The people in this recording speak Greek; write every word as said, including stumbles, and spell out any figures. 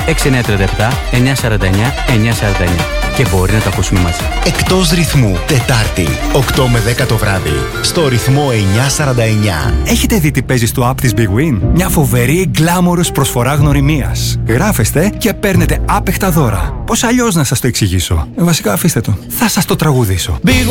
έξι εννιά τρία επτά εννιά τέσσερα εννιά εννιά τέσσερα εννιά και μπορεί να το ακούσουμε μαζί. Εκτός ρυθμού, Τετάρτη, οκτώ με δέκα το βράδυ, στο ρυθμό εννιά σαράντα εννιά. Έχετε δει τι παίζει στο app της Big Win? Μια φοβερή γκλάμορος προσφορά γνωριμίας. Γράφεστε και παίρνετε άπεχτα δώρα. Πώς αλλιώς να σας το εξηγήσω? Ε, βασικά αφήστε το. Θα σας το τραγουδήσω.